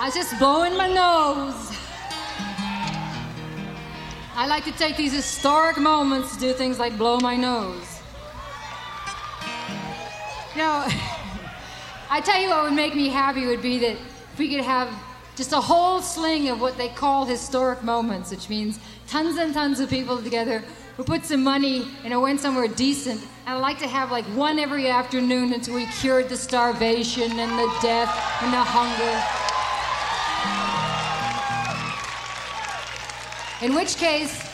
was just blowing my nose. I like to take these historic moments to do things like blow my nose. You know, I tell you what would make me happy would be that if we could have just a whole sling of what they call historic moments, which means tons and tons of people together who put some money and went somewhere decent. And I'd like to have like one every afternoon until we cured the starvation and the death and the hunger. In which case,